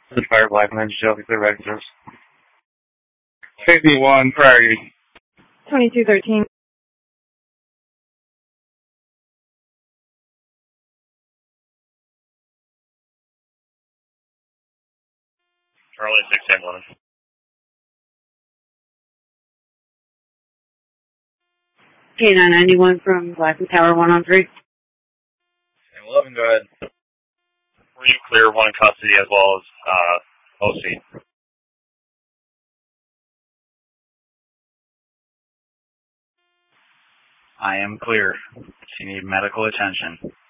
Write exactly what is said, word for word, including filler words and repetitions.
The fire black man Shelby clear registers. Safety one, priority. twenty-two thirteen. Charlie six ten one. K nine ninety-one from Blackwood Tower one on three. eleven, go ahead. Were you clear one custody as well as uh, O C? I am clear. She need medical attention.